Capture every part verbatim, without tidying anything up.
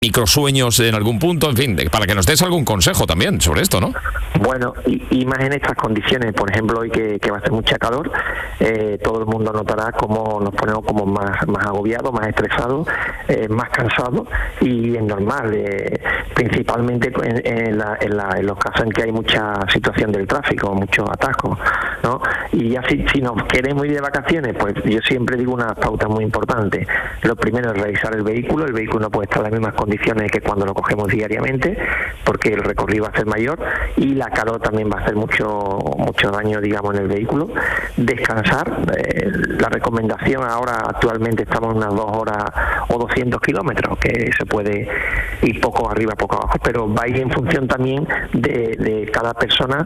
microsueños en algún punto, en fin, de, para que nos des algún consejo también sobre esto, ¿no? Bueno, y, y más en estas condiciones, por ejemplo, hoy que, que va a hacer mucha calor, eh, todo el mundo notará cómo nos ponemos como más, más agobiados, más estresados, eh, más cansados, y es normal, eh, principalmente en, en, la, en, la, en los casos en que hay mucha situación del tráfico, muchos atascos, ¿no? Y ya si, si nos queremos ir de vacaciones, pues yo siempre digo una pauta muy importante. Lo primero es revisar el vehículo. El vehículo no puede estar en las mismas condiciones que cuando lo cogemos diariamente, porque el recorrido va a ser mayor y la calor también va a hacer mucho mucho daño, digamos, en el vehículo. Descansar, eh, la recomendación ahora actualmente estamos en unas dos horas o doscientos kilómetros, que se puede ir poco arriba, poco abajo, pero va a ir en función también de, de cada persona,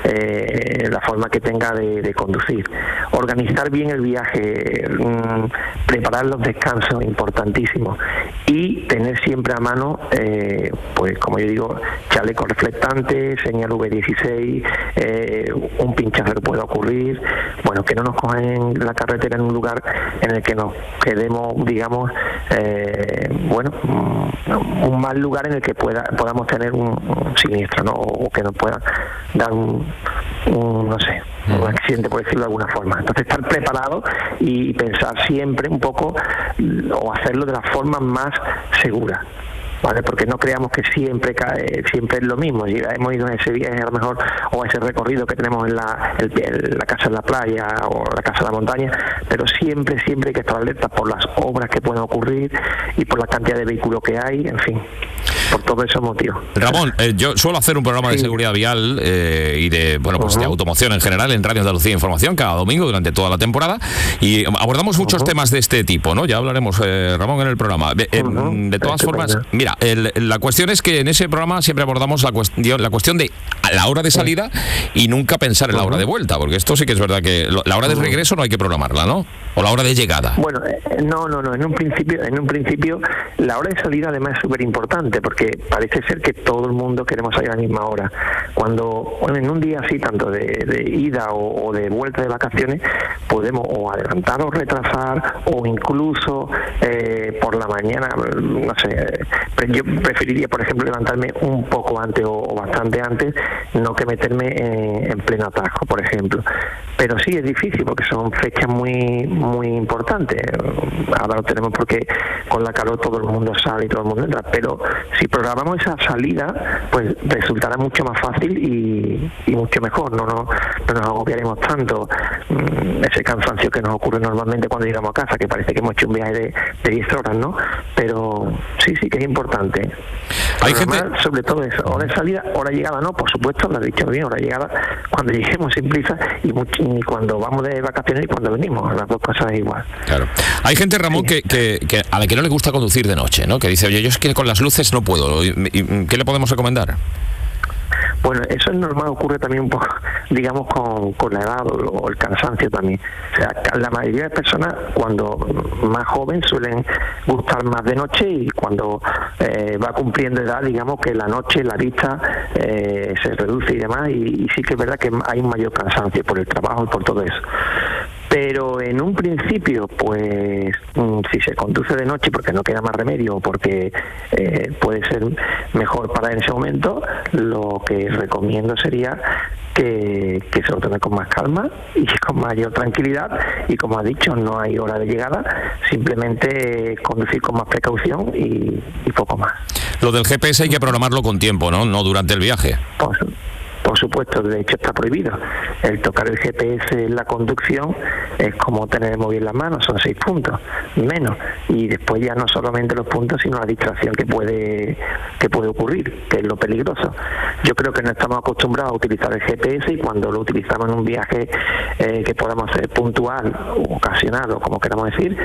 eh, la forma que tenga de, de conducir. Organizar bien el viaje, mmm, preparar los descansos, importantísimo, y tener siempre a mano, eh, pues como yo digo, chaleco reflectante, señal V dieciséis, eh, un pinchazo que pueda ocurrir, bueno, que no nos cojan en la carretera en un lugar en el que nos quedemos, digamos, eh, bueno, un mal lugar en el que pueda podamos tener un, un siniestro, ¿no? O que nos pueda dar un, un no sé, un accidente, por decirlo de alguna forma. Entonces, estar preparado y pensar siempre un poco, o hacerlo de la forma más segura, ¿vale? Porque no creamos que siempre cae, siempre es lo mismo. Si hemos ido en ese viaje a lo mejor, o a ese recorrido que tenemos en la, el, el, la casa en la playa o la casa en la montaña, pero siempre, siempre hay que estar alerta por las obras que pueden ocurrir y por la cantidad de vehículos que hay, en fin, por todos esos motivos. Ramón, eh, yo suelo hacer un programa sí. de seguridad vial eh, y de, bueno, pues uh-huh. de automoción en general en Radio Andalucía Información cada domingo durante toda la temporada, y abordamos muchos uh-huh. temas de este tipo, ¿no? Ya hablaremos, eh, Ramón, en el programa. Eh, uh-huh. eh, de todas Estupendo. formas, mira, el, la cuestión es que en ese programa siempre abordamos la cuestión, la cuestión de la hora de salida y nunca pensar en la hora de vuelta, porque esto sí que es verdad que la hora de regreso no hay que programarla, ¿no? O la hora de llegada. Bueno, eh, no, no, no. En un principio, en un principio, la hora de salida además es súper importante, porque parece ser que todo el mundo queremos salir a la misma hora. Cuando, bueno, en un día así, tanto de, de ida o, o de vuelta de vacaciones, podemos o adelantar o retrasar, o incluso eh, por la mañana, no sé, yo preferiría, por ejemplo, levantarme un poco antes o, o bastante antes, no que meterme en, en pleno atajo, por ejemplo. Pero sí es difícil porque son fechas muy muy importantes. Ahora lo tenemos porque con la calor todo el mundo sale y todo el mundo entra, pero si programamos esa salida, pues resultará mucho más fácil y, y mucho mejor. No, no, no nos agobiaremos tanto. Ese cansancio que nos ocurre normalmente cuando llegamos a casa, que parece que hemos hecho un viaje de, de diez horas, ¿no? Pero sí, sí que es importante. Hay gente... sobre todo eso, hora de salida, hora de llegada, no, por supuesto, lo has dicho bien, hora de llegada cuando lleguemos sin prisa, y, mucho, y cuando vamos de vacaciones y cuando venimos, las dos cosas es igual. Claro. Hay gente, Ramón, sí. que, que, que a la que no le gusta conducir de noche, ¿no? Que dice, oye, yo es que con las luces no puedo. ¿Qué le podemos recomendar? Bueno, eso es normal, ocurre también un poco, digamos, con, con la edad o, o el cansancio también. O sea, la mayoría de personas, cuando más joven, suelen gustar más de noche, y cuando eh, va cumpliendo edad, digamos que la noche, la vista eh, se reduce y demás, y, y sí que es verdad que hay un mayor cansancio por el trabajo y por todo eso. Pero en un principio, pues si se conduce de noche porque no queda más remedio o porque eh, puede ser mejor para en ese momento, lo que recomiendo sería que, que se lo tome con más calma y con mayor tranquilidad, y como ha dicho, no hay hora de llegada, simplemente conducir con más precaución y, y poco más. Lo del G P S hay que programarlo con tiempo, ¿no? No durante el viaje. Pues, por supuesto, de hecho está prohibido. El tocar el G P S en la conducción es como tener el móvil en las manos, son seis puntos, menos. Y después ya no solamente los puntos, sino la distracción que puede que puede ocurrir, que es lo peligroso. Yo creo que no estamos acostumbrados a utilizar el G P S, y cuando lo utilizamos en un viaje eh, que podamos hacer puntual o ocasional, o como queramos decir,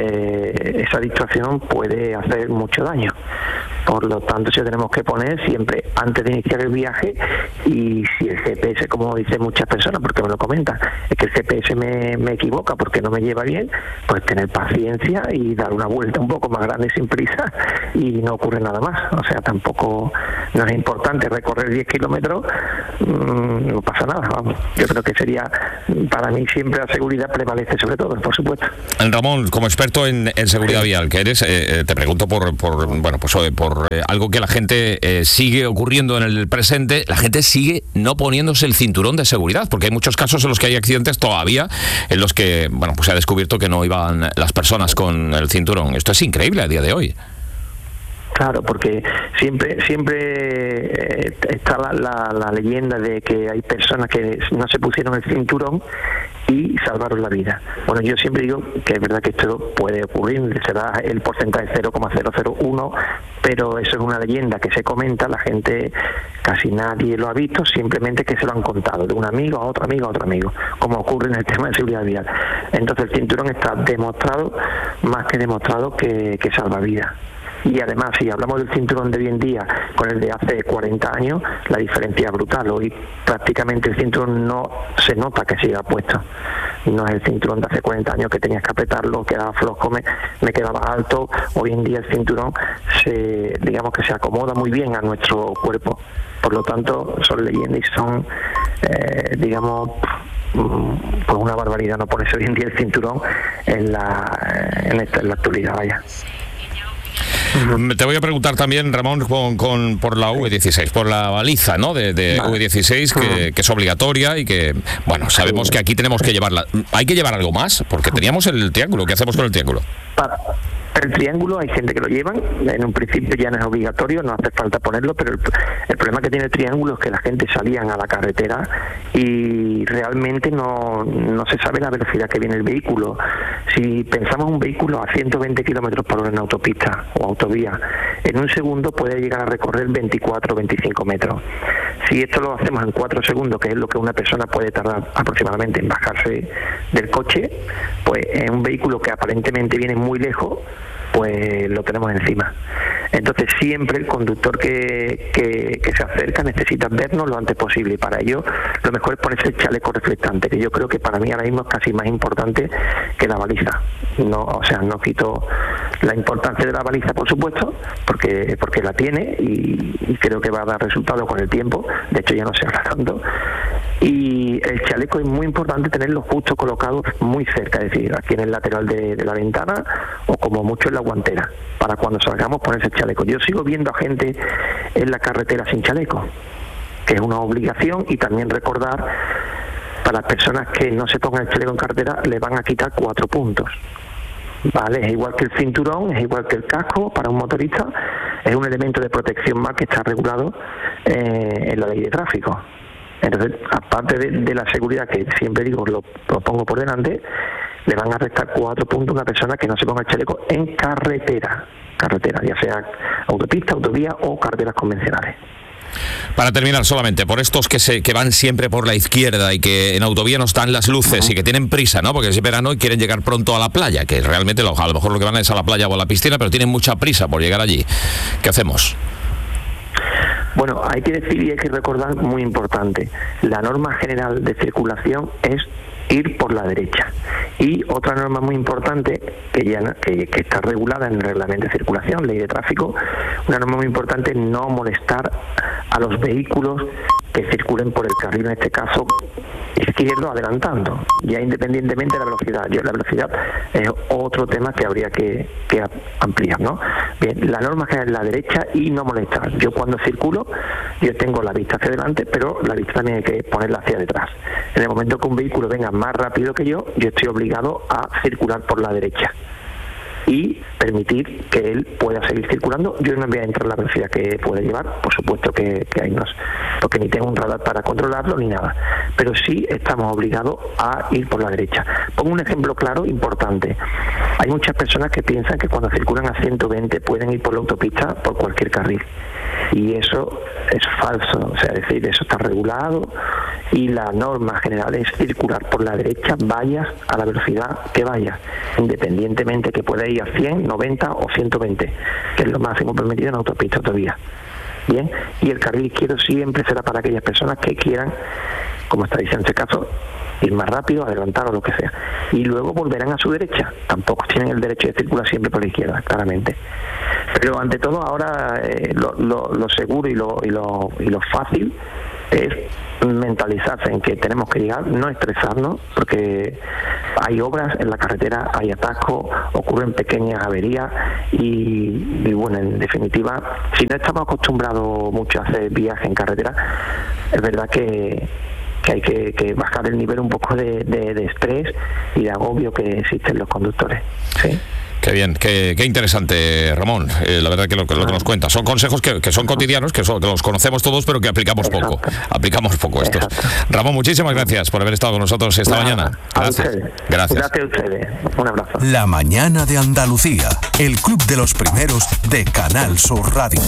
eh, esa distracción puede hacer mucho daño. Por lo tanto, sí tenemos que poner siempre antes de iniciar el viaje, y si el G P S, como dicen muchas personas, porque me lo comentan, es que el G P S me, me equivoca porque no me lleva bien, pues tener paciencia y dar una vuelta un poco más grande sin prisa, y no ocurre nada más. O sea, tampoco no es importante recorrer diez kilómetros, mmm, no pasa nada, vamos. Yo creo que sería, para mí siempre la seguridad prevalece sobre todo, por supuesto. Ramón, como experto en, en seguridad vial que eres, eh, te pregunto por, por bueno, pues por por eh, algo que la gente eh, sigue ocurriendo en el presente, la gente sigue no poniéndose el cinturón de seguridad, porque hay muchos casos en los que hay accidentes todavía en los que, bueno, pues se ha descubierto que no iban las personas con el cinturón. Esto es increíble a día de hoy. Claro, porque siempre siempre eh, está la, la, la leyenda de que hay personas que no se pusieron el cinturón y salvaron la vida. Bueno, yo siempre digo que es verdad que esto puede ocurrir, será el porcentaje cero coma cero cero uno, pero eso es una leyenda que se comenta, la gente, casi nadie lo ha visto, simplemente que se lo han contado de un amigo a otro amigo a otro amigo, como ocurre en el tema de seguridad vial. Entonces el cinturón está demostrado, más que demostrado, que, que salva vidas. Y además, si hablamos del cinturón de hoy en día con el de hace cuarenta años, la diferencia es brutal. Hoy prácticamente el cinturón no se nota que siga puesto. No es el cinturón de hace cuarenta años que tenías que apretarlo, quedaba flojo, me, me quedaba alto. Hoy en día el cinturón se, digamos que se acomoda muy bien a nuestro cuerpo. Por lo tanto, son leyendas y son, eh, digamos, pues una barbaridad no ponerse hoy en día el cinturón en la, en esta, en la actualidad, vaya. Uh-huh. Te voy a preguntar también, Ramón, con, con por la V dieciséis, por la baliza, ¿no? De, de vale. V dieciséis, que, uh-huh. que es obligatoria y que, bueno, sabemos que aquí tenemos que llevarla. ¿Hay que llevar algo más? Porque teníamos el triángulo. ¿Qué hacemos con el triángulo? Para el triángulo hay gente que lo llevan, en un principio ya no es obligatorio, no hace falta ponerlo, pero el, el problema que tiene el triángulo es que la gente salían a la carretera y realmente no, no se sabe la velocidad que viene el vehículo. Si pensamos un vehículo a ciento veinte kilómetros por hora en autopista o autovía, en un segundo puede llegar a recorrer veinticuatro o veinticinco metros. Si esto lo hacemos en cuatro segundos, que es lo que una persona puede tardar aproximadamente en bajarse del coche, pues en un vehículo que aparentemente viene muy lejos, pues lo tenemos encima. Entonces siempre el conductor que, que, que se acerca necesita vernos lo antes posible, y para ello lo mejor es ponerse el chaleco reflectante, que yo creo que para mí ahora mismo es casi más importante que la baliza. No, o sea, no quito la importancia de la baliza, por supuesto, porque porque la tiene y, y creo que va a dar resultados con el tiempo. De hecho ya no se habla tanto. Y el chaleco es muy importante tenerlo justo colocado muy cerca, es decir, aquí en el lateral de, de la ventana o como mucho en la guantera, para cuando salgamos ponerse el chaleco. Yo sigo viendo a gente en la carretera sin chaleco, que es una obligación, y también recordar, para las personas que no se pongan el chaleco en carretera, le van a quitar cuatro puntos. Vale, es igual que el cinturón, es igual que el casco para un motorista, es un elemento de protección más que está regulado eh, en la ley de tráfico. Entonces, aparte de, de la seguridad, que siempre digo, lo, lo pongo por delante, le van a restar cuatro puntos a una persona que no se ponga el chaleco en carretera, carretera, ya sea autopista, autovía o carreteras convencionales. Para terminar, solamente por estos que se que van siempre por la izquierda y que en autovía no están las luces uh-huh. y que tienen prisa, ¿no? Porque es verano y quieren llegar pronto a la playa, que realmente lo, a lo mejor lo que van es a la playa o a la piscina, pero tienen mucha prisa por llegar allí. ¿Qué hacemos? Bueno, hay que decir y hay que recordar, muy importante, la norma general de circulación es ir por la derecha. Y otra norma muy importante, que ya que, que está regulada en el reglamento de circulación, ley de tráfico, una norma muy importante, no molestar a los vehículos que circulen por el carril, en este caso izquierdo, adelantando, ya independientemente de la velocidad. Yo la velocidad es otro tema que habría que, que ampliar, ¿no? Bien, la norma es la derecha y no molestar. Yo cuando circulo, yo tengo la vista hacia adelante, pero la vista también hay que ponerla hacia detrás. En el momento que un vehículo venga más rápido que yo, yo estoy obligado a circular por la derecha y permitir que él pueda seguir circulando. Yo no voy a entrar a la velocidad que puede llevar, por supuesto que, que hay más, porque ni tengo un radar para controlarlo ni nada, pero sí estamos obligados a ir por la derecha. Pongo un ejemplo claro, importante. Hay muchas personas que piensan que cuando circulan a ciento veinte pueden ir por la autopista por cualquier carril, y eso es falso. O sea, es decir, eso está regulado y la norma general es circular por la derecha, vayas a la velocidad que vayas, independientemente que pueda ir a cien, noventa o ciento veinte, que es lo máximo permitido en autopista todavía. Bien, y el carril izquierdo siempre será para aquellas personas que quieran, como está diciendo en este caso, ir más rápido, adelantar o lo que sea, y luego volverán a su derecha. Tampoco tienen el derecho de circular siempre por la izquierda, claramente. Pero ante todo ahora eh, lo, lo, lo seguro y lo, y, lo, y lo fácil es mentalizarse en que tenemos que llegar, no estresarnos, porque hay obras en la carretera, hay atascos, ocurren pequeñas averías y, y bueno, en definitiva, si no estamos acostumbrados mucho a hacer viaje en carretera, es verdad que, que hay que, que bajar el nivel un poco de, de, de estrés y de agobio que existen los conductores, ¿sí? Qué bien, qué, qué interesante, Ramón. Eh, la verdad que lo, lo que nos cuenta son consejos que, que son cotidianos, que, son, que los conocemos todos, pero que aplicamos Exacto. poco. Aplicamos poco estos. Exacto. Ramón, muchísimas gracias por haber estado con nosotros esta Nada, mañana. Gracias. A gracias. Gracias a ustedes. Un abrazo. La mañana de Andalucía, el club de los primeros de Canal Sur Radio.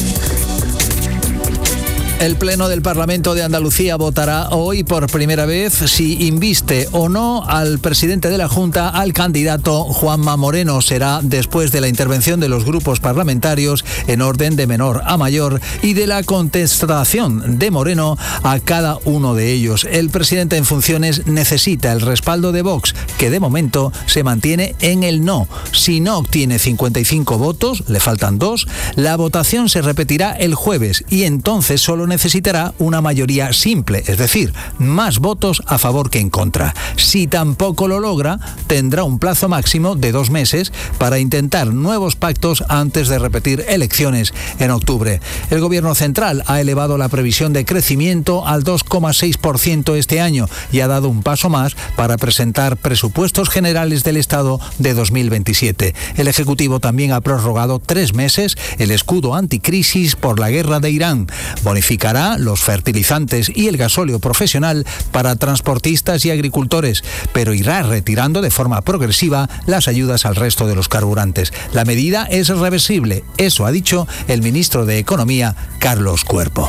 El Pleno del Parlamento de Andalucía votará hoy por primera vez si inviste o no al presidente de la Junta, al candidato Juanma Moreno. Será después de la intervención de los grupos parlamentarios en orden de menor a mayor y de la contestación de Moreno a cada uno de ellos. El presidente en funciones necesita el respaldo de Vox, que de momento se mantiene en el no. Si no obtiene cincuenta y cinco votos, le faltan dos, la votación se repetirá el jueves y entonces solo necesitará una mayoría simple, es decir, más votos a favor que en contra. Si tampoco lo logra, tendrá un plazo máximo de dos meses para intentar nuevos pactos antes de repetir elecciones en octubre. El Gobierno central ha elevado la previsión de crecimiento al dos coma seis por ciento este año y ha dado un paso más para presentar presupuestos generales del Estado de dos mil veintisiete. El Ejecutivo también ha prorrogado tres meses el escudo anticrisis por la guerra de Irán. Bonificará los fertilizantes y el gasóleo profesional para transportistas y agricultores, pero irá retirando de forma progresiva las ayudas al resto de los carburantes. La medida es reversible, eso ha dicho el ministro de Economía, Carlos Cuerpo.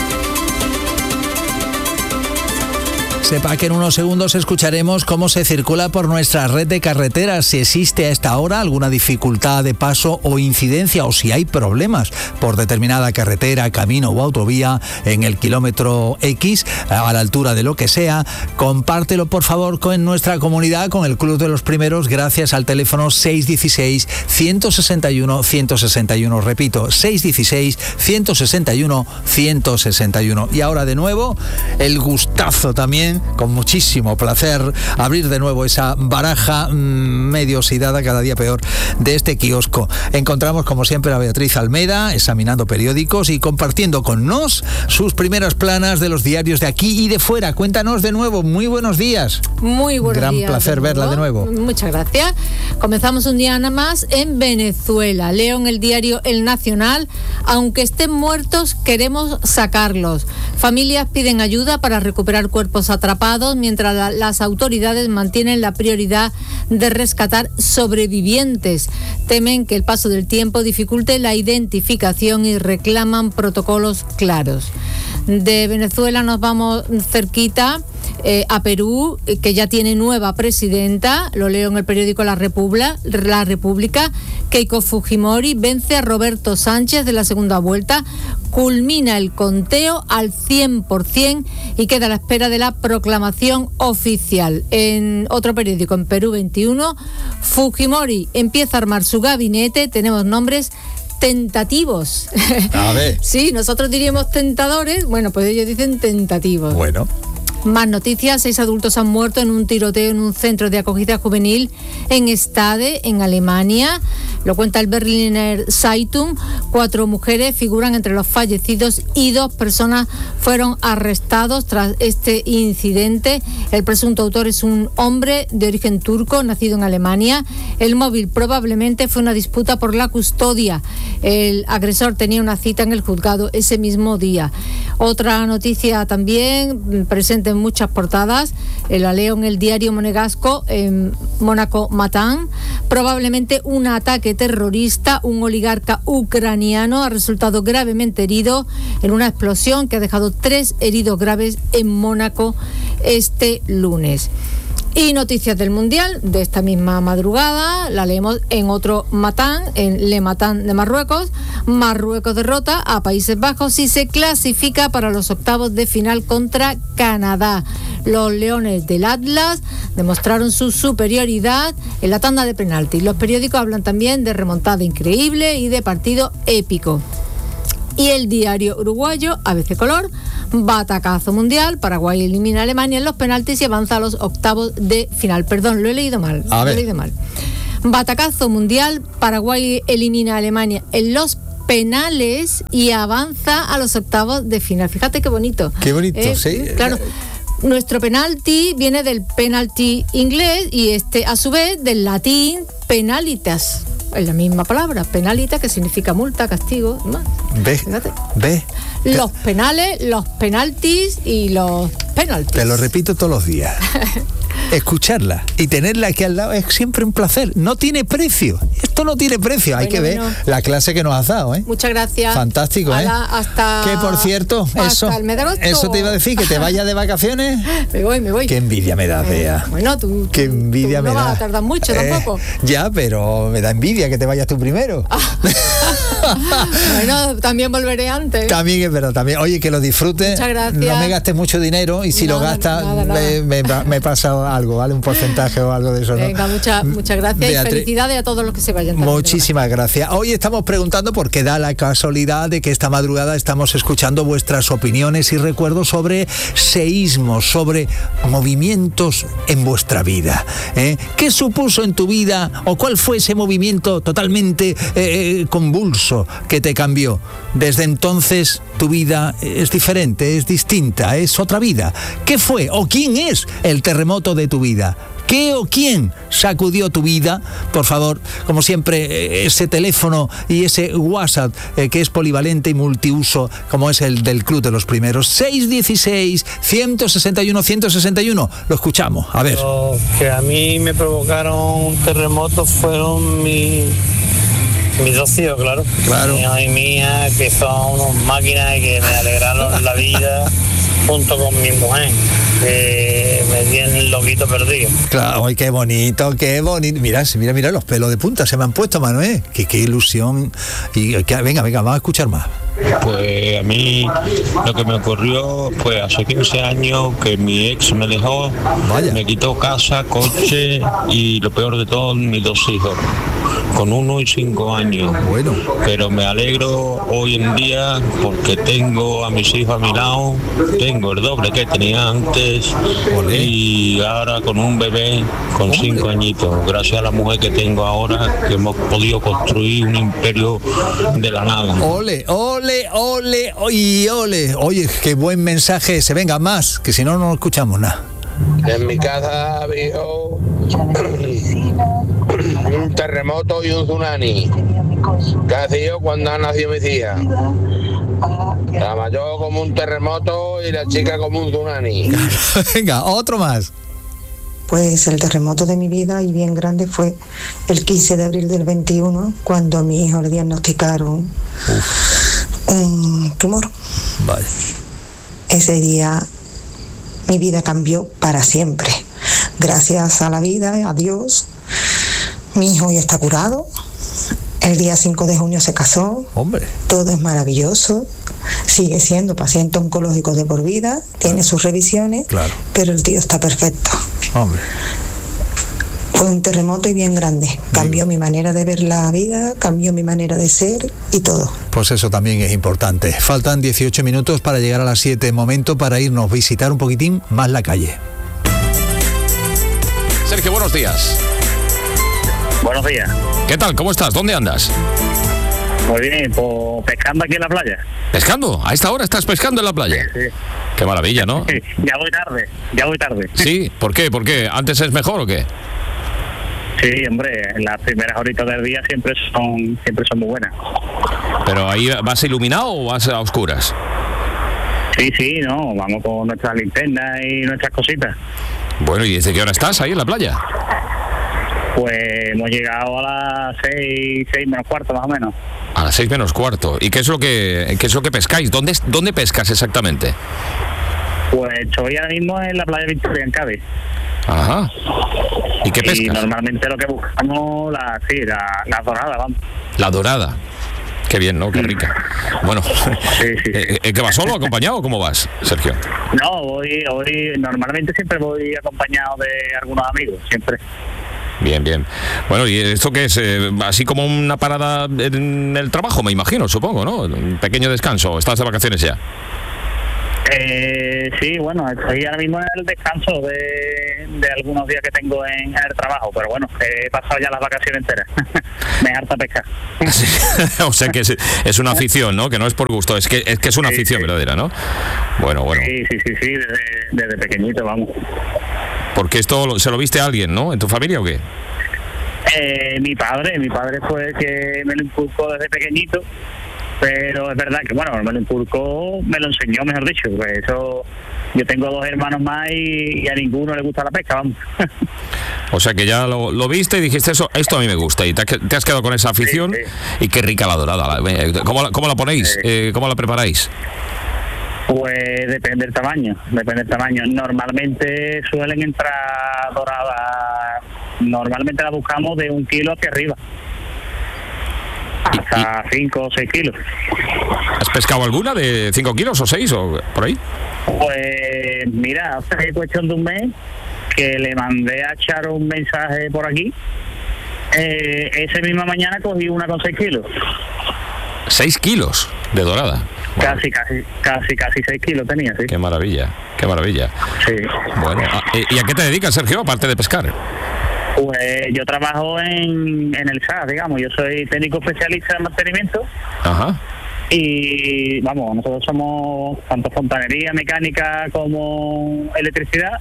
Sepa que en unos segundos escucharemos cómo se circula por nuestra red de carreteras, si existe a esta hora alguna dificultad de paso o incidencia o si hay problemas por determinada carretera, camino o autovía en el kilómetro X, a la altura de lo que sea. Compártelo por favor con nuestra comunidad, con el Club de los Primeros, gracias al teléfono seis uno seis, uno seis uno, uno seis uno. Repito, seis uno seis, uno seis uno, uno seis uno. Y ahora de nuevo, el gustazo también, con muchísimo placer, abrir de nuevo esa baraja mmm, medio oxidada, cada día peor, de este kiosco. Encontramos como siempre a Beatriz Almeida examinando periódicos y compartiendo con nos sus primeras planas de los diarios de aquí y de fuera. Cuéntanos de nuevo, muy buenos días. Muy buenos Gran días. Gran placer verla de nuevo. Muchas gracias. Comenzamos un día nada más en Venezuela. Leo en el diario El Nacional: aunque estén muertos, queremos sacarlos. Familias piden ayuda para recuperar cuerpos atrapados, mientras la, las autoridades mantienen la prioridad de rescatar sobrevivientes. Temen que el paso del tiempo dificulte la identificación y reclaman protocolos claros. De Venezuela nos vamos cerquita eh, a Perú, que ya tiene nueva presidenta. Lo leo en el periódico La República. La República. Keiko Fujimori vence a Roberto Sánchez de la segunda vuelta, culmina el conteo al cien por ciento y queda a la espera de la proclamación oficial. En otro periódico, en Perú veintiuno, Fujimori empieza a armar su gabinete. Tenemos nombres tentativos. A ver. Sí, nosotros diríamos tentadores, bueno, pues ellos dicen tentativos. Bueno. Más noticias: seis adultos han muerto en un tiroteo en un centro de acogida juvenil en Stade, en Alemania. Lo cuenta el Berliner Zeitung. Cuatro mujeres figuran entre los fallecidos y dos personas fueron arrestados tras este incidente. El presunto autor es un hombre de origen turco, nacido en Alemania. El móvil probablemente fue una disputa por la custodia. El agresor tenía una cita en el juzgado ese mismo día. Otra noticia también presente en muchas portadas, la leo en el diario monegasco, en Mónaco Matan. Probablemente un ataque terrorista. Un oligarca ucraniano ha resultado gravemente herido en una explosión que ha dejado tres heridos graves en Mónaco este lunes. Y noticias del Mundial de esta misma madrugada, la leemos en otro Matan, en Le Matan de Marruecos. Marruecos derrota a Países Bajos y se clasifica para los octavos de final contra Canadá. Los Leones del Atlas demostraron su superioridad en la tanda de penaltis. Los periódicos hablan también de remontada increíble y de partido épico. Y el diario uruguayo, A B C Color, batacazo mundial, Paraguay elimina a Alemania en los penaltis y avanza a los octavos de final. Perdón, lo he leído mal, a lo ver. he leído mal. Batacazo mundial, Paraguay elimina a Alemania en los penales y avanza a los octavos de final. Fíjate qué bonito. Qué bonito, eh, sí. Claro. Nuestro penalti viene del penalti inglés y este a su vez del latín penalitas. Es la misma palabra, penalita, que significa multa, castigo, ¿no? Ve, Fíjate. ve. Los penales, los penaltis y los penaltis. Te lo repito todos los días. Escucharla y tenerla aquí al lado es siempre un placer. No tiene precio. Esto no tiene precio. Hay Bueno, que ver bueno. la clase que nos has dado, ¿eh? Muchas gracias. Fantástico, ¿eh? Hala, hasta... Que por cierto, hasta eso, el mes de agosto. eso te iba a decir, que te vayas de vacaciones. Me voy, me voy. Qué envidia me da, Bea. Eh, bueno, tú, Qué tú- envidia tú me no da. vas a tardar mucho tampoco. Ya, pero me da envidia que te vayas tú primero. Bueno, también volveré antes. También es verdad, también. Oye, que lo disfrutes. Muchas gracias. No me gastes mucho dinero y si lo Nada, gastas nada, nada. Me, me, me pasa algo, ¿vale? Un porcentaje o algo de eso, ¿no? Venga, muchas muchas gracias Beatriz, y felicidades a todos los que se vayan. también, muchísimas gracias. Hoy estamos preguntando porque da la casualidad de que esta madrugada estamos escuchando vuestras opiniones y recuerdos sobre seísmos, sobre movimientos en vuestra vida. ¿eh? ¿Qué supuso en tu vida o cuál fue ese movimiento totalmente eh, convulso que te cambió? Desde entonces tu vida es diferente, es distinta, es otra vida. ¿Qué fue o quién es el terremoto de tu vida? ¿Qué o quién sacudió tu vida? Por favor, como siempre, ese teléfono y ese WhatsApp eh, que es polivalente y multiuso, como es el del Club de los Primeros. seis dieciséis, ciento sesenta y uno, ciento sesenta y uno. Lo escuchamos. A ver. Los que a mí me provocaron terremotos fueron mi, mis dos hijos, claro. Claro. Mi hija y mía, que son unas máquinas y que me alegraron la vida junto con mi mujer, que me tienen loquito perdido. Claro, ay, qué bonito, qué bonito. Mira, mira, mira, los pelos de punta se me han puesto, Manuel. Qué, qué ilusión. Y que, venga, venga, vamos a escuchar más. Pues a mí lo que me ocurrió fue hace quince años que mi ex me dejó, Vaya. me quitó casa, coche y lo peor de todo, mis dos hijos, con uno y cinco años. Bueno. Pero me alegro hoy en día porque tengo a mis hijos a mi lado, tengo el doble que tenía antes. Olé. Y ahora con un bebé con cinco añitos, gracias a la mujer que tengo ahora, que hemos podido construir un imperio de la nada. Ole, ole, ole, y ole. Oye, qué buen mensaje ese. Venga, más, que si no, no escuchamos nada. En mi casa había un terremoto y un tsunami. ¿Qué hacía yo cuando han nacido mis hijas? La mayor como un terremoto y la chica como un tsunami. Venga, otro más. Pues el terremoto de mi vida y bien grande fue el quince de abril del veintiuno, cuando a mi hijo le diagnosticaron un tumor. Vale. Ese día mi vida cambió para siempre. Gracias a la vida, a Dios, mi hijo ya está curado. El día cinco de junio se casó. Hombre. Todo es maravilloso. Sigue siendo paciente oncológico de por vida, tiene sus revisiones, Claro. pero el tío está perfecto. Hombre. Fue un terremoto y bien grande. Cambió mi manera de ver la vida, cambió mi manera de ser y todo. Pues eso también es importante. Faltan dieciocho minutos para llegar a las siete. Momento para irnos, visitar un poquitín más la calle. Sergio, buenos días. Buenos días. ¿Qué tal? ¿Cómo estás? ¿Dónde andas? Muy bien, pues pescando aquí en la playa. ¿Pescando? ¿A esta hora estás pescando en la playa? Sí. Qué maravilla, ¿no? Ya voy tarde, ya voy tarde. Sí, ¿por qué? ¿Por qué? ¿Antes es mejor o qué? Sí, hombre, las primeras horitas del día siempre son siempre son muy buenas. ¿Pero ahí vas iluminado o vas a oscuras? Sí, sí, no, vamos con nuestras linternas y nuestras cositas. Bueno, ¿y desde qué hora estás ahí en la playa? Pues hemos llegado a las seis, seis menos cuarto más o menos. A las seis menos cuarto. ¿Y qué es lo que qué es lo que pescáis? ¿Dónde, dónde pescas exactamente? Pues estoy ahora mismo en la playa Victoria, en Cádiz. Ajá. ¿Y qué Y pescas? normalmente lo que buscamos, la, sí, la, la dorada, vamos. La dorada. Qué bien, ¿no? Qué rica. Bueno, Sí, sí. eh, eh, ¿que vas solo o acompañado o cómo vas, Sergio? No, voy, voy, normalmente siempre voy acompañado de algunos amigos, siempre. Bien, bien. Bueno, ¿y esto qué es? Eh, así como una parada en el trabajo, me imagino, supongo, ¿no? Un pequeño descanso. ¿Estás de vacaciones ya? Eh, sí, bueno, estoy ahora mismo en el descanso de, de algunos días que tengo en, en el trabajo, pero bueno, he pasado ya las vacaciones enteras. Me harta pescar. Sí. O sea que es, es una afición, ¿no? Que no es por gusto, es que es, que es una afición sí, sí. verdadera, ¿no? Bueno, bueno. Sí, sí, sí, sí, desde, desde pequeñito, vamos. Porque esto se lo viste a alguien, ¿no? ¿En tu familia o qué? Eh, mi padre, mi padre fue el que me lo inculcó desde pequeñito. Pero es verdad que, bueno, me lo inculcó, me lo enseñó, mejor dicho, pues eso, yo tengo dos hermanos más y, y a ninguno le gusta la pesca, vamos. O sea que ya lo, lo viste y dijiste, eso, esto a mí me gusta, y te, te has quedado con esa afición, sí, sí. Y qué rica la dorada. ¿Cómo la, cómo la ponéis? Sí. Eh, ¿Cómo la preparáis? Pues depende del tamaño, depende del tamaño. Normalmente suelen entrar doradas, normalmente la buscamos de un kilo hacia arriba. Hasta cinco o seis kilos. ¿Has pescado alguna de cinco kilos o seis o por ahí? Pues mira, hace cuestión de un mes que le mandé a echar un mensaje por aquí. Eh, esa misma mañana cogí una con seis kilos. ¿Seis kilos de dorada? Bueno. Casi, casi, casi, casi seis kilos tenía, sí. Qué maravilla, qué maravilla. Sí. Bueno, ¿y a qué te dedicas, Sergio, aparte de pescar? Pues yo trabajo en, en el S A, digamos, yo soy técnico especialista en mantenimiento. Ajá. Y vamos, nosotros somos tanto fontanería, mecánica como electricidad,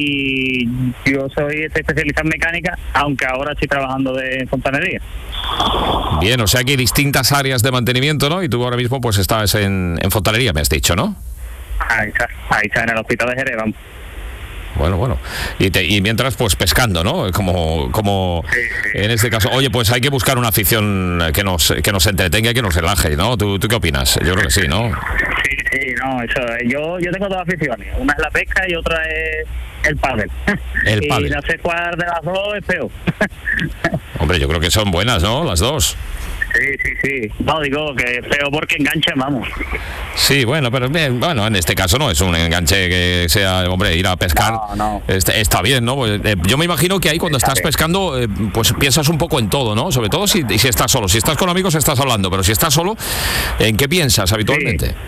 y yo soy especialista en mecánica, aunque ahora estoy trabajando de fontanería. Bien, o sea que hay distintas áreas de mantenimiento, ¿no? Y tú ahora mismo pues estás en, en fontanería, me has dicho, ¿no? Ahí está, ahí está, en el hospital de Jerez, vamos. Bueno, bueno. Y, te, y mientras, pues pescando, ¿no? Como, como sí, sí. En este caso. Oye, pues hay que buscar una afición que nos, que nos entretenga y que nos relaje, ¿no? ¿Tú, ¿Tú qué opinas? Yo creo que sí, ¿no? Sí, sí, no, eso. Yo, yo tengo dos aficiones. Una es la pesca y otra es el pádel. El pádel. Y no sé cuál de las dos es peor. Hombre, yo creo que son buenas, ¿no? Las dos. Sí, sí, sí. No, digo que es peor porque enganchan, vamos. Sí, bueno, pero bien, bueno, en este caso no es un enganche que sea, hombre, ir a pescar. No, no. Está, está bien, ¿no? Pues, eh, yo me imagino que ahí cuando está estás bien. pescando, eh, pues piensas un poco en todo, ¿no? Sobre todo si, si estás solo. Si estás con amigos estás hablando, pero si estás solo, ¿en qué piensas habitualmente? Sí.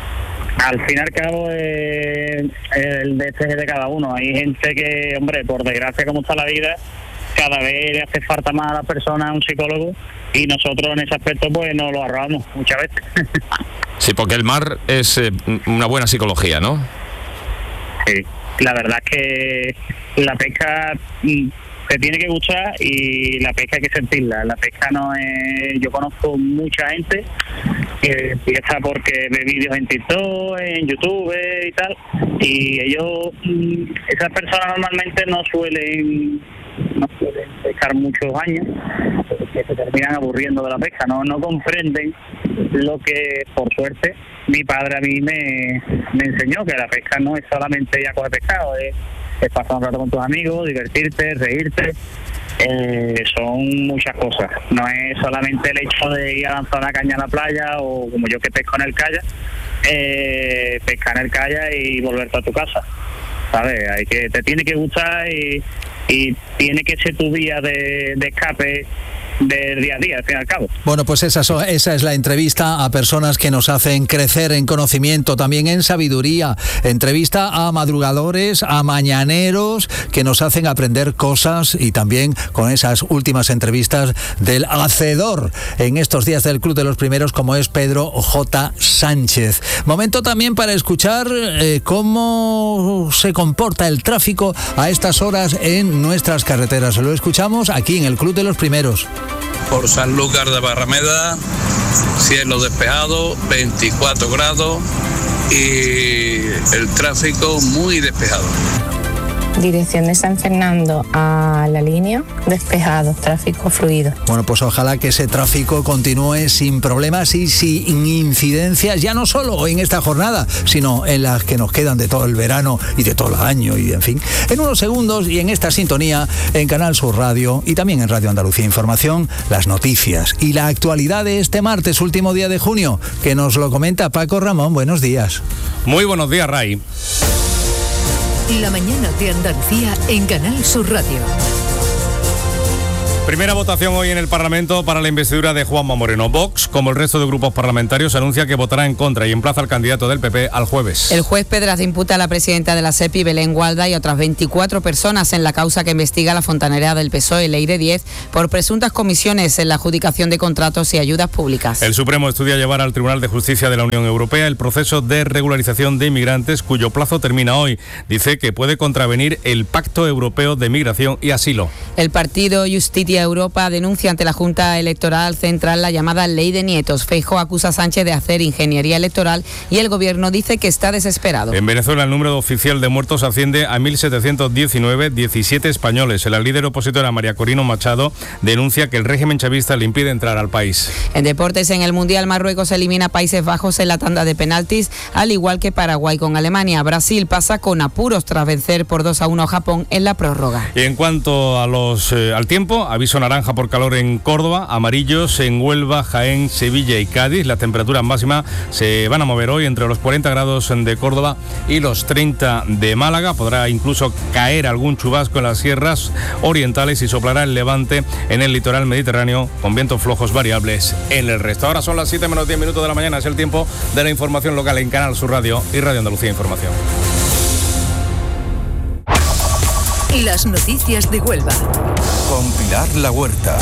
Al fin y al cabo, eh, el deseo de cada uno. Hay gente que, hombre, por desgracia como está la vida, cada vez le hace falta más a la persona un psicólogo, y nosotros en ese aspecto pues nos lo ahorramos muchas veces. Sí, porque el mar es eh, una buena psicología, ¿no? Sí, la verdad es que la pesca te tiene que gustar y la pesca hay que sentirla. La pesca no es... Yo conozco mucha gente que empieza porque ve vídeos en TikTok, en YouTube y tal, y ellos, esas personas normalmente no suelen no suelen pescar muchos años, que se terminan aburriendo de la pesca, no no comprenden lo que, por suerte, mi padre a mí me, me enseñó, que la pesca no es solamente ir a coger pescado, es, es pasar un rato con tus amigos, divertirte, reírte, eh, son muchas cosas, no es solamente el hecho de ir a lanzar una caña a la playa, o como yo que pesco en el kayak, eh, pescar en el kayak y volverte a tu casa, ¿sabes? Hay que, te tiene que gustar y y tiene que ser tu vía de, de escape del día a día, al fin y al cabo. Bueno, pues esa, esa es la entrevista a personas que nos hacen crecer en conocimiento, también en sabiduría. Entrevista a madrugadores, a mañaneros, que nos hacen aprender cosas, y también con esas últimas entrevistas del hacedor en estos días del Club de los Primeros, como es Pedro J. Sánchez. Momento también para escuchar eh, cómo se comporta el tráfico a estas horas en nuestras carreteras. Lo escuchamos aquí en el Club de los Primeros. Por Sanlúcar de Barrameda, cielo despejado, veinticuatro grados y el tráfico muy despejado. Dirección de San Fernando a La Línea, despejado, tráfico fluido. Bueno, pues ojalá que ese tráfico continúe sin problemas y sin incidencias, ya no solo en esta jornada, sino en las que nos quedan de todo el verano y de todo el año, y en fin. En unos segundos y en esta sintonía, en Canal Sur Radio y también en Radio Andalucía Información, las noticias y la actualidad de este martes, último día de junio, que nos lo comenta Paco Ramón. Buenos días. Muy buenos días, Ray. La mañana de Andalucía en Canal Sur Radio. Primera votación hoy en el Parlamento para la investidura de Juanma Moreno. Vox, como el resto de grupos parlamentarios, anuncia que votará en contra y emplaza al candidato del P P al jueves. El juez Pedraza imputa a la presidenta de la SEPI, Belén Gualda, y otras veinticuatro personas en la causa que investiga la fontanería del P S O E, Leire diez, por presuntas comisiones en la adjudicación de contratos y ayudas públicas. El Supremo estudia llevar al Tribunal de Justicia de la Unión Europea el proceso de regularización de inmigrantes, cuyo plazo termina hoy. Dice que puede contravenir el Pacto Europeo de Migración y Asilo. El partido Justitia Europa denuncia ante la Junta Electoral Central la llamada Ley de Nietos. Feijóo acusa a Sánchez de hacer ingeniería electoral y el gobierno dice que está desesperado. En Venezuela el número oficial de muertos asciende a mil setecientos diecinueve, diecisiete españoles. La líder opositora María Corina Machado denuncia que el régimen chavista le impide entrar al país. En deportes, en el Mundial, Marruecos elimina a Países Bajos en la tanda de penaltis, al igual que Paraguay con Alemania. Brasil pasa con apuros tras vencer por dos a uno a Japón en la prórroga. Y en cuanto a los eh, al tiempo, aviso naranja por calor en Córdoba, amarillos en Huelva, Jaén, Sevilla y Cádiz. Las temperaturas máximas se van a mover hoy entre los cuarenta grados de Córdoba y los treinta de Málaga. Podrá incluso caer algún chubasco en las sierras orientales y soplará el levante en el litoral mediterráneo con vientos flojos variables en el resto. Ahora son las siete menos diez minutos de la mañana. Es el tiempo de la información local en Canal Sur Radio y Radio Andalucía Información. Las noticias de Huelva. Con Pilar La Huerta.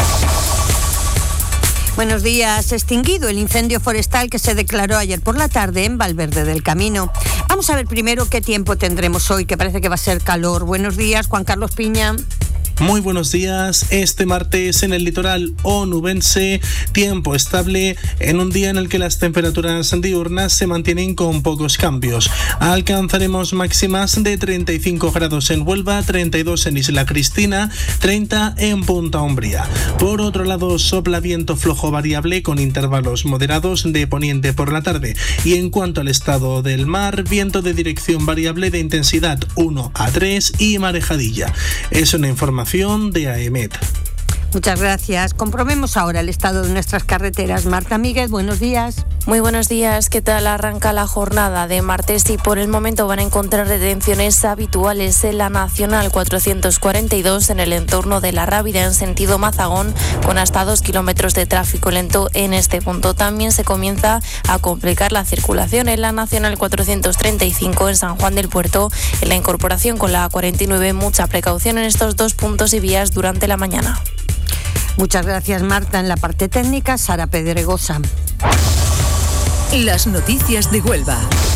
Buenos días. Extinguido el incendio forestal que se declaró ayer por la tarde en Valverde del Camino. Vamos a ver primero qué tiempo tendremos hoy, que parece que va a ser calor. Buenos días, Juan Carlos Piña. Muy buenos días. Este martes en el litoral onubense, tiempo estable en un día en el que las temperaturas diurnas se mantienen con pocos cambios. Alcanzaremos máximas de treinta y cinco grados en Huelva, treinta y dos en Isla Cristina, treinta en Punta Umbría. Por otro lado, sopla viento flojo variable con intervalos moderados de poniente por la tarde. Y en cuanto al estado del mar, viento de dirección variable de intensidad uno a tres y marejadilla. Es una información de AEMET. Muchas gracias. Comprobemos ahora el estado de nuestras carreteras. Marta Míguez, buenos días. Muy buenos días. ¿Qué tal arranca la jornada de martes? Y por el momento van a encontrar retenciones habituales en la Nacional cuatrocientos cuarenta y dos en el entorno de La Rábida en sentido Mazagón, con hasta dos kilómetros de tráfico lento en este punto. También se comienza a complicar la circulación en la Nacional cuatrocientos treinta y cinco en San Juan del Puerto, en la incorporación con la A cuarenta y nueve. Mucha precaución en estos dos puntos y vías durante la mañana. Muchas gracias, Marta. En la parte técnica, Sara Pedregosa. Las noticias de Huelva.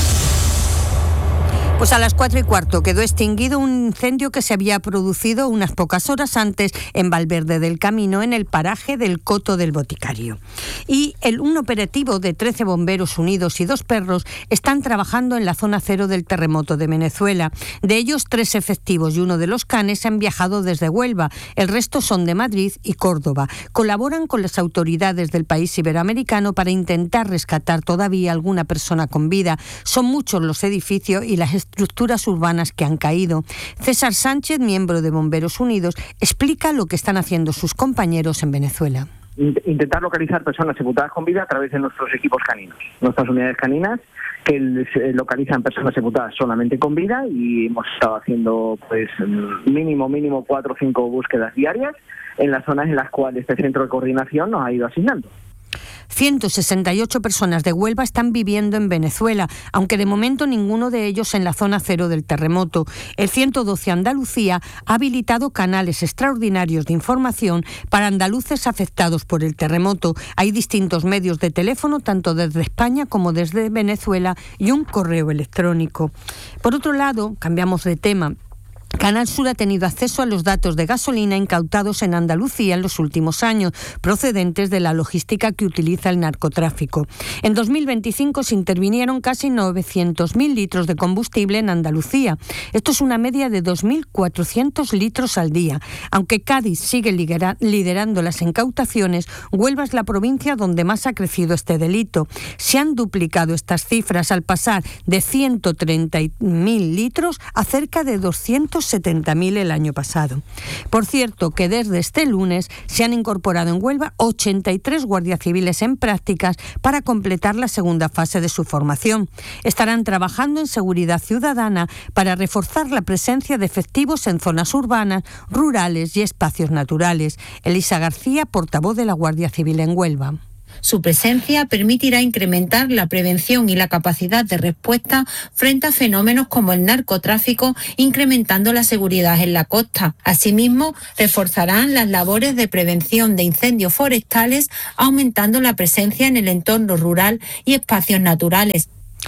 Pues a las cuatro y cuarto quedó extinguido un incendio que se había producido unas pocas horas antes en Valverde del Camino, en el paraje del Coto del Boticario. Y el, un operativo de trece bomberos unidos y dos perros están trabajando en la zona cero del terremoto de Venezuela. De ellos, tres efectivos y uno de los canes han viajado desde Huelva. El resto son de Madrid y Córdoba. Colaboran con las autoridades del país iberoamericano para intentar rescatar todavía alguna persona con vida. Son muchos los edificios y las estructuras urbanas que han caído. César Sánchez, miembro de Bomberos Unidos, explica lo que están haciendo sus compañeros en Venezuela. Intentar localizar personas sepultadas con vida a través de nuestros equipos caninos, nuestras unidades caninas que localizan personas sepultadas solamente con vida, y hemos estado haciendo pues mínimo mínimo cuatro o cinco búsquedas diarias en las zonas en las cuales este centro de coordinación nos ha ido asignando. ciento sesenta y ocho personas de Huelva están viviendo en Venezuela, aunque de momento ninguno de ellos en la zona cero del terremoto. El ciento doce Andalucía ha habilitado canales extraordinarios de información para andaluces afectados por el terremoto. Hay distintos medios de teléfono, tanto desde España como desde Venezuela, y un correo electrónico. Por otro lado, cambiamos de tema. Canal Sur ha tenido acceso a los datos de gasolina incautados en Andalucía en los últimos años, procedentes de la logística que utiliza el narcotráfico. En dos mil veinticinco se intervinieron casi novecientos mil litros de combustible en Andalucía. Esto es una media de dos mil cuatrocientos litros al día. Aunque Cádiz sigue liderando las incautaciones, Huelva es la provincia donde más ha crecido este delito. Se han duplicado estas cifras al pasar de ciento treinta mil litros a cerca de doscientos trescientos setenta mil el año pasado. Por cierto, que desde este lunes se han incorporado en Huelva ochenta y tres guardias civiles en prácticas para completar la segunda fase de su formación. Estarán trabajando en seguridad ciudadana para reforzar la presencia de efectivos en zonas urbanas, rurales y espacios naturales. Elisa García, portavoz de la Guardia Civil en Huelva. Su presencia permitirá incrementar la prevención y la capacidad de respuesta frente a fenómenos como el narcotráfico, incrementando la seguridad en la costa. Asimismo, reforzarán las labores de prevención de incendios forestales, aumentando la presencia en el entorno rural y espacios naturales.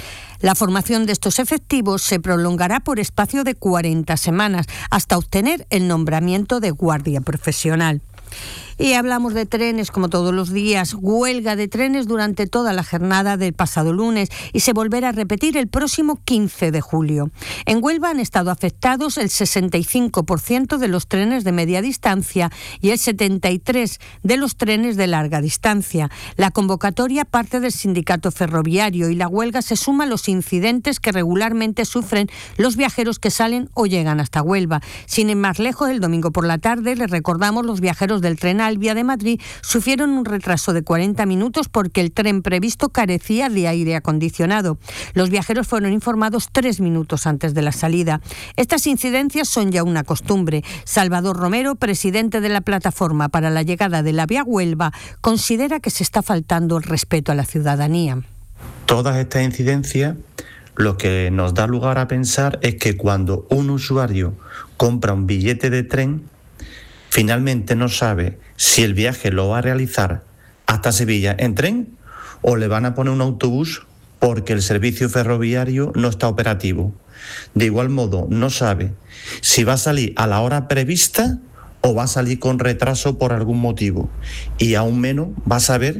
La formación de estos efectivos se prolongará por espacio de cuarenta semanas hasta obtener el nombramiento de guardia profesional. Y hablamos de trenes como todos los días. Huelga de trenes durante toda la jornada del pasado lunes y se volverá a repetir el próximo quince de julio. En Huelva han estado afectados el sesenta y cinco por ciento de los trenes de media distancia y el setenta y tres por ciento de los trenes de larga distancia. La convocatoria parte del sindicato ferroviario y la huelga se suma a los incidentes que regularmente sufren los viajeros que salen o llegan hasta Huelva. Sin ir más lejos, el domingo por la tarde, les recordamos, los viajeros del tren Albia de Madrid sufrieron un retraso de cuarenta minutos porque el tren previsto carecía de aire acondicionado. Los viajeros fueron informados tres minutos antes de la salida. Estas incidencias son ya una costumbre. Salvador Romero, presidente de la Plataforma para la Llegada de la Vía Huelva, considera que se está faltando el respeto a la ciudadanía. Todas estas incidencias lo que nos da lugar a pensar es que cuando un usuario compra un billete de tren, finalmente no sabe si el viaje lo va a realizar hasta Sevilla en tren o le van a poner un autobús porque el servicio ferroviario no está operativo. De igual modo, no sabe si va a salir a la hora prevista o va a salir con retraso por algún motivo. Y aún menos va a saber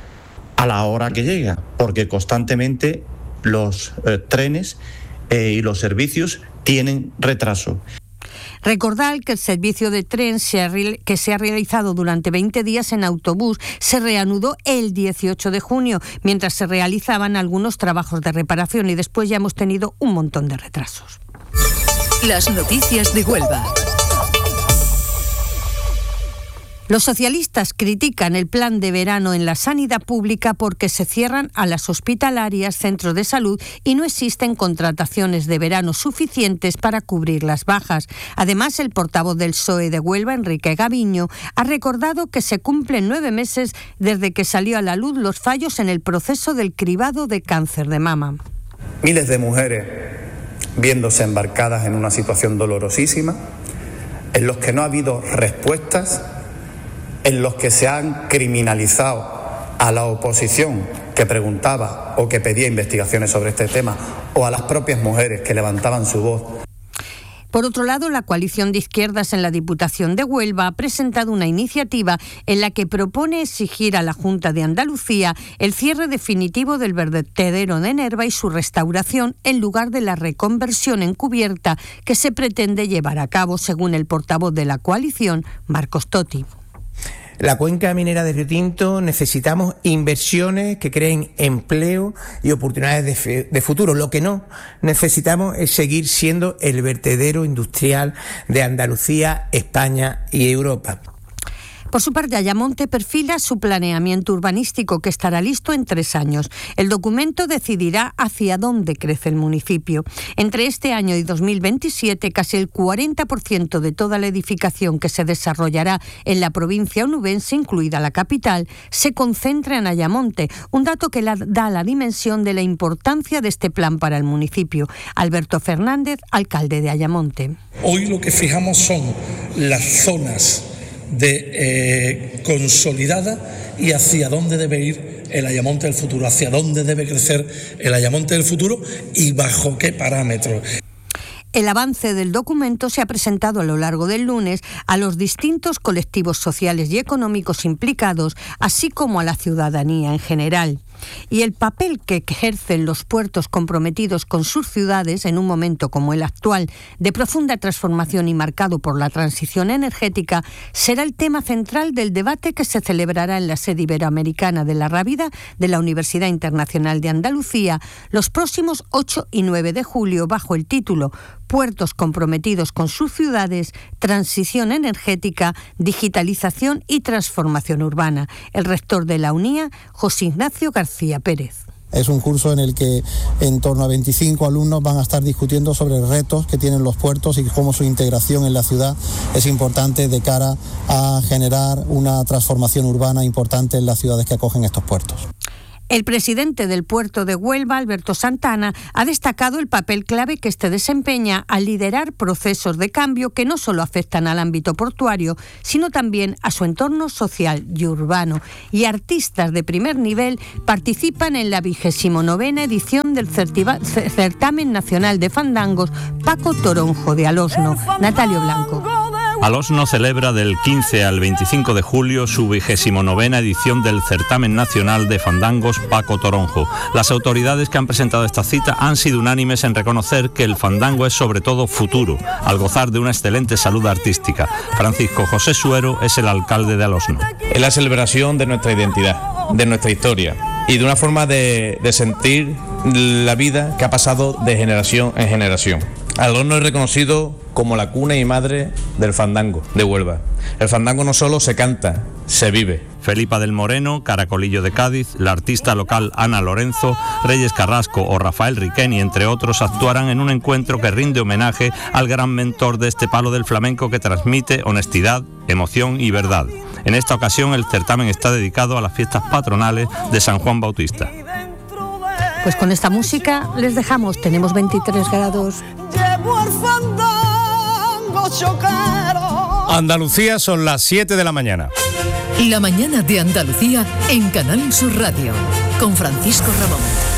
a la hora que llega, porque constantemente los eh, trenes eh, y los servicios tienen retraso. Recordar que el servicio de tren se ha, que se ha realizado durante veinte días en autobús se reanudó el dieciocho de junio, mientras se realizaban algunos trabajos de reparación, y después ya hemos tenido un montón de retrasos. Las noticias de Huelva. Los socialistas critican el plan de verano en la sanidad pública porque se cierran a las hospitalarias, centros de salud y no existen contrataciones de verano suficientes para cubrir las bajas. Además, el portavoz del P S O E de Huelva, Enrique Gaviño, ha recordado que se cumplen nueve meses desde que salió a la luz los fallos en el proceso del cribado de cáncer de mama. Miles de mujeres viéndose embarcadas en una situación dolorosísima, en los que no ha habido respuestas, en los que se han criminalizado a la oposición que preguntaba o que pedía investigaciones sobre este tema, o a las propias mujeres que levantaban su voz. Por otro lado, la coalición de izquierdas en la Diputación de Huelva ha presentado una iniciativa en la que propone exigir a la Junta de Andalucía el cierre definitivo del vertedero de Nerva y su restauración en lugar de la reconversión encubierta que se pretende llevar a cabo, según el portavoz de la coalición, Marcos Totti. La cuenca minera de Río Tinto necesitamos inversiones que creen empleo y oportunidades de, fe, de futuro. Lo que no necesitamos es seguir siendo el vertedero industrial de Andalucía, España y Europa. Por su parte, Ayamonte perfila su planeamiento urbanístico, que estará listo en tres años. El documento decidirá hacia dónde crece el municipio. Entre este año y dos mil veintisiete, casi el cuarenta por ciento de toda la edificación que se desarrollará en la provincia onubense, incluida la capital, se concentra en Ayamonte, un dato que la, da la dimensión de la importancia de este plan para el municipio. Alberto Fernández, alcalde de Ayamonte. Hoy lo que fijamos son las zonas de eh, consolidada y hacia dónde debe ir el Ayamonte del futuro, hacia dónde debe crecer el Ayamonte del futuro y bajo qué parámetros. El avance del documento se ha presentado a lo largo del lunes a los distintos colectivos sociales y económicos implicados, así como a la ciudadanía en general. Y el papel que ejercen los puertos comprometidos con sus ciudades en un momento como el actual, de profunda transformación y marcado por la transición energética, será el tema central del debate que se celebrará en la sede iberoamericana de la Rábida de la Universidad Internacional de Andalucía los próximos ocho y nueve de julio, bajo el título Puertos comprometidos con sus ciudades, transición energética, digitalización y transformación urbana. El rector de la UNIA, José Ignacio García Pérez. Es un curso en el que en torno a veinticinco alumnos van a estar discutiendo sobre retos que tienen los puertos y cómo su integración en la ciudad es importante de cara a generar una transformación urbana importante en las ciudades que acogen estos puertos. El presidente del puerto de Huelva, Alberto Santana, ha destacado el papel clave que este desempeña al liderar procesos de cambio que no solo afectan al ámbito portuario, sino también a su entorno social y urbano. Y artistas de primer nivel participan en la vigésimo novena edición del Certamen Nacional de Fandangos Paco Toronjo de Alosno. Natalio Blanco. Alosno celebra del quince al veinticinco de julio su vigésimo novena edición del Certamen Nacional de Fandangos Paco Toronjo. Las autoridades que han presentado esta cita han sido unánimes en reconocer que el fandango es sobre todo futuro, al gozar de una excelente salud artística. Francisco José Suero es el alcalde de Alosno. Es la celebración de nuestra identidad, de nuestra historia y de una forma de, de sentir la vida que ha pasado de generación en generación. Alosno es reconocido como la cuna y madre del fandango de Huelva. El fandango no solo se canta, se vive. Felipa del Moreno, Caracolillo de Cádiz, la artista local Ana Lorenzo, Reyes Carrasco o Rafael Riqueni, entre otros, actuarán en un encuentro que rinde homenaje al gran mentor de este palo del flamenco que transmite honestidad, emoción y verdad. En esta ocasión el certamen está dedicado a las fiestas patronales de San Juan Bautista. Pues con esta música les dejamos, tenemos veintitrés grados. Andalucía, son las siete de la mañana. La mañana de Andalucía en Canal Sur Radio, con Francisco Ramón.